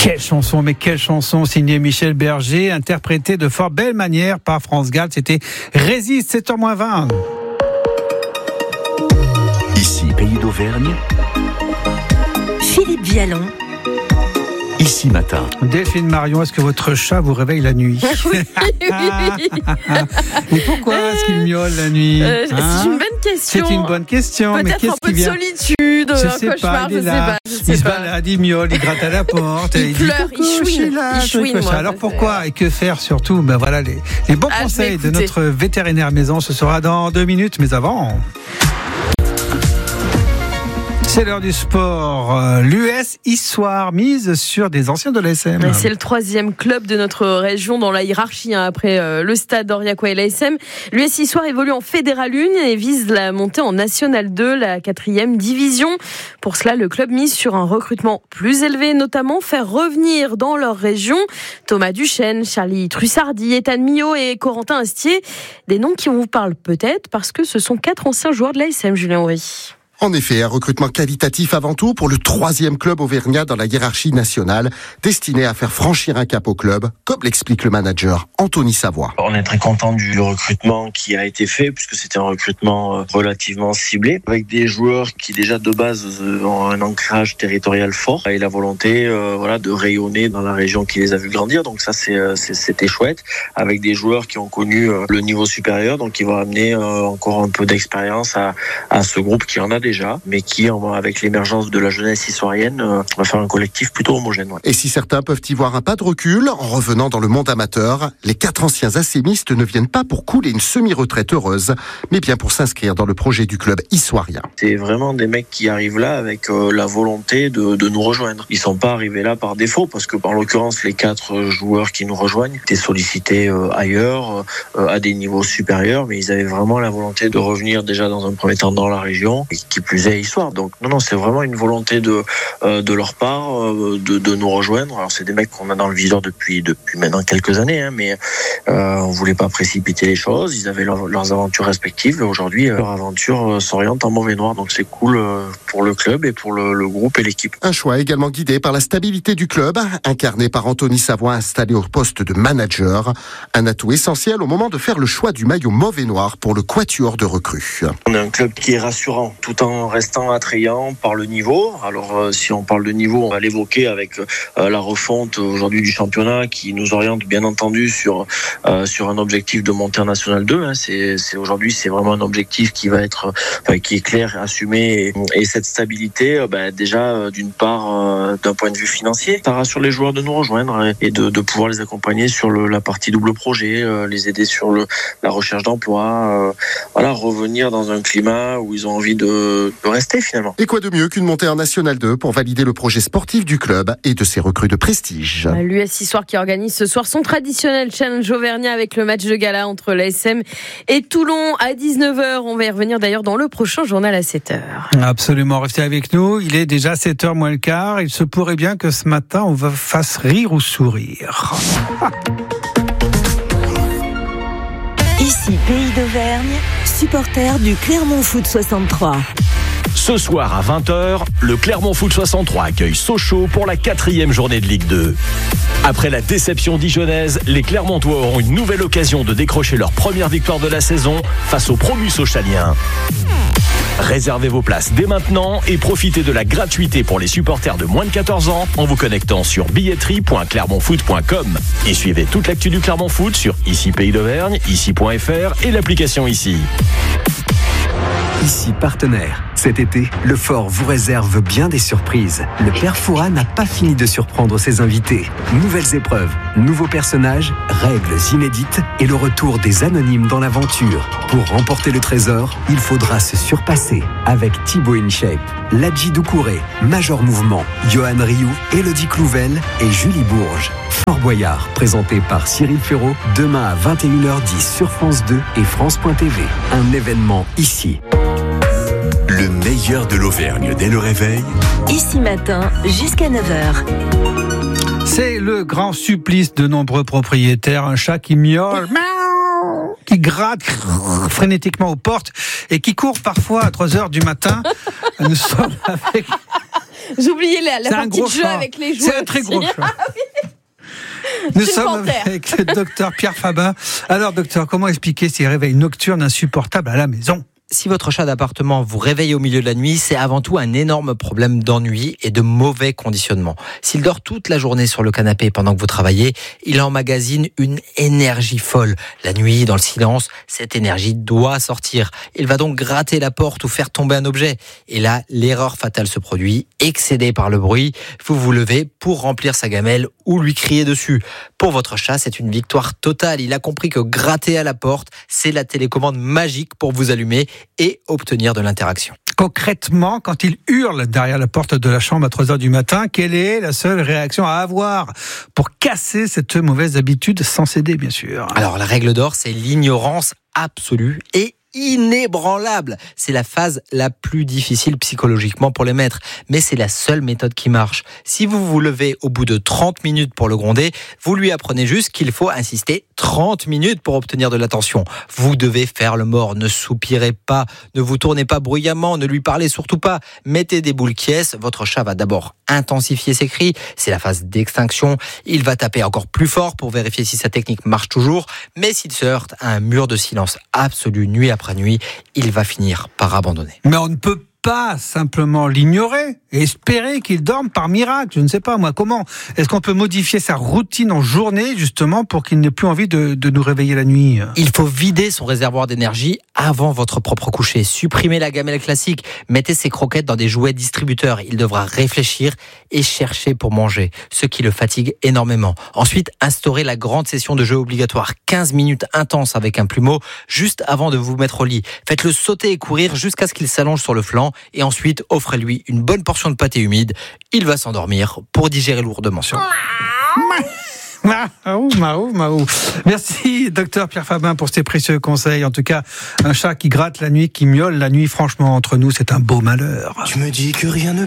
Quelle chanson signée Michel Berger, interprétée de fort belle manière par France Gall. C'était Résiste, 7h20. Ici, Pays d'Auvergne. Philippe Vialon. Ici matin. Delphine Marion, est-ce que votre chat vous réveille la nuit? Oui. Et pourquoi est-ce qu'il miaule la nuit? C'est une bonne question. C'est une bonne question. Peut-être mais qu'est-ce un peu de solitude, Je un sais cauchemar, pas, il est je sais là. pas. Il se balade, il miaule, il gratte à la porte. Il pleure, dit, coucou, il chouine. je suis là, Il chouine, moi, Alors ça, pourquoi et que faire surtout? Ben voilà les bons conseils de notre vétérinaire maison. Ce sera dans 2 minutes, mais avant... C'est l'heure du sport. L'US Issoire mise sur des anciens de l'ASM. C'est le 3e club de notre région dans la hiérarchie, après le Stade d'Aurillac et l'ASM. L'US Issoire évolue en Fédéral 1 et vise la montée en National 2, la 4e division. Pour cela, le club mise sur un recrutement plus élevé, notamment faire revenir dans leur région Thomas Duchesne, Charlie Trussardi, Ethan Millot et Corentin Astier. Des noms qui vous parlent peut-être parce que ce sont 4 anciens joueurs de l'ASM, Julien Henry. En effet, un recrutement qualitatif avant tout pour le 3e club auvergnat dans la hiérarchie nationale, destiné à faire franchir un cap au club, comme l'explique le manager Anthony Savoie. On est très content du recrutement qui a été fait, puisque c'était un recrutement relativement ciblé, avec des joueurs qui déjà de base ont un ancrage territorial fort et la volonté de rayonner dans la région qui les a vus grandir. Donc ça, c'était chouette, avec des joueurs qui ont connu le niveau supérieur, donc qui vont amener encore un peu d'expérience à ce groupe qui en a déjà, mais qui, avec l'émergence de la jeunesse issoirienne, va faire un collectif plutôt homogène. Ouais. Et si certains peuvent y voir un pas de recul, en revenant dans le monde amateur, les 4 anciens assémistes ne viennent pas pour couler une semi-retraite heureuse, mais bien pour s'inscrire dans le projet du club issoirien. C'est vraiment des mecs qui arrivent là avec la volonté de nous rejoindre. Ils sont pas arrivés là par défaut, parce que, en l'occurrence, les 4 joueurs qui nous rejoignent étaient sollicités ailleurs, à des niveaux supérieurs, mais ils avaient vraiment la volonté de revenir déjà dans un premier temps dans la région, et qui plus est Issoire. Donc non, c'est vraiment une volonté de leur part de nous rejoindre. Alors c'est des mecs qu'on a dans le viseur depuis maintenant quelques années, mais on voulait pas précipiter les choses. Ils avaient leurs aventures respectives et aujourd'hui leur aventure s'oriente en mauvais noir. Donc c'est cool pour le club et pour le groupe et l'équipe. Un choix également guidé par la stabilité du club, incarné par Anthony Savoie, installé au poste de manager. Un atout essentiel au moment de faire le choix du maillot mauvais noir pour le quatuor de recrues. On est un club qui est rassurant, tout en restant attrayant par le niveau. Alors si on parle de niveau, on va l'évoquer avec la refonte aujourd'hui du championnat qui nous oriente bien entendu sur un objectif de montée en National 2. Aujourd'hui, c'est vraiment un objectif qui va être qui est clair, assumé et cette stabilité, déjà d'une part d'un point de vue financier, ça rassure les joueurs de nous rejoindre et de pouvoir les accompagner sur la partie double projet, les aider sur la recherche d'emploi, revenir dans un climat où ils ont envie de rester finalement. Et quoi de mieux qu'une montée en National 2 pour valider le projet sportif du club et de ses recrues de prestige. L'US Issoire qui organise ce soir son traditionnel challenge auvergnat avec le match de gala entre l'ASM et Toulon à 19h. On va y revenir d'ailleurs dans le prochain journal à 7h. Absolument, restez avec nous. Il est déjà 7h moins le quart. Il se pourrait bien que ce matin on va fasse rire ou sourire. Ici Pays d'Auvergne, supporter du Clermont Foot 63. Ce soir à 20h, le Clermont Foot 63 accueille Sochaux pour la 4e journée de Ligue 2. Après la déception dijonnaise, les Clermontois auront une nouvelle occasion de décrocher leur première victoire de la saison face aux promus sochaliens. Réservez vos places dès maintenant et profitez de la gratuité pour les supporters de moins de 14 ans en vous connectant sur billetterie.clermontfoot.com. Et suivez toute l'actu du Clermont Foot sur Ici Pays d'Auvergne, ici.fr et l'application Ici. Ici partenaire. Cet été, le Fort vous réserve bien des surprises. Le Père Fouras n'a pas fini de surprendre ses invités. Nouvelles épreuves, nouveaux personnages, règles inédites et le retour des anonymes dans l'aventure. Pour remporter le trésor, il faudra se surpasser avec Thibaut InShape, Ladji Doucouré, Major Mouvement, Johan Rioux, Élodie Clouvel et Julie Bourges. Fort Boyard, présenté par Cyril Ferraud, demain à 21h10 sur France 2 et France.tv. Un événement ici. Le meilleur de l'Auvergne dès le réveil. Ici matin jusqu'à 9h. C'est le grand supplice de nombreux propriétaires. Un chat qui miaule, qui gratte frénétiquement aux portes et qui court parfois à 3h du matin. Nous sommes avec... J'oubliais la partie de jeu chat. avec les jouets. C'est un très gros aussi. chat. Nous C'est une sommes panthère. avec le docteur Pierre Fabin. Alors, docteur, comment expliquer ces réveils nocturnes insupportables à la maison ? Si votre chat d'appartement vous réveille au milieu de la nuit, c'est avant tout un énorme problème d'ennui et de mauvais conditionnement. S'il dort toute la journée sur le canapé pendant que vous travaillez, il emmagasine une énergie folle. La nuit, dans le silence, cette énergie doit sortir. Il va donc gratter la porte ou faire tomber un objet. Et là, l'erreur fatale se produit. Excédé par le bruit, vous vous levez pour remplir sa gamelle ou lui crier dessus. Pour votre chat, c'est une victoire totale. Il a compris que gratter à la porte, c'est la télécommande magique pour vous allumer et obtenir de l'interaction. Concrètement, quand il hurle derrière la porte de la chambre à 3h du matin, quelle est la seule réaction à avoir pour casser cette mauvaise habitude sans céder, bien sûr ? Alors, la règle d'or, c'est l'ignorance absolue et inébranlable. C'est la phase la plus difficile psychologiquement pour les maîtres, mais c'est la seule méthode qui marche. Si vous vous levez au bout de 30 minutes pour le gronder, vous lui apprenez juste qu'il faut insister 30 minutes pour obtenir de l'attention. Vous devez faire le mort, ne soupirez pas, ne vous tournez pas bruyamment, ne lui parlez surtout pas. Mettez des boules quiesces, votre chat va d'abord intensifier ses cris, c'est la phase d'extinction. Il va taper encore plus fort pour vérifier si sa technique marche toujours, mais s'il se heurte à un mur de silence absolu nuit après nuit, il va finir par abandonner. Mais on ne peut pas simplement l'ignorer et espérer qu'il dorme par miracle. Je ne sais pas, moi, comment ? Est-ce qu'on peut modifier sa routine en journée, justement, pour qu'il n'ait plus envie de nous réveiller la nuit ? Il faut vider son réservoir d'énergie avant votre propre coucher. Supprimez la gamelle classique. Mettez ses croquettes dans des jouets distributeurs. Il devra réfléchir et chercher pour manger, ce qui le fatigue énormément. Ensuite, instaurez la grande session de jeu obligatoire. 15 minutes intenses avec un plumeau, juste avant de vous mettre au lit. Faites-le sauter et courir jusqu'à ce qu'il s'allonge sur le flanc. Et ensuite, offrez-lui une bonne portion de pâté humide. Il va s'endormir pour digérer lourdement. Maou. Merci, docteur Pierre Fabin, pour ces précieux conseils. En tout cas, un chat qui gratte la nuit, qui miaule la nuit, franchement, entre nous, c'est un beau malheur. Tu me dis que rien ne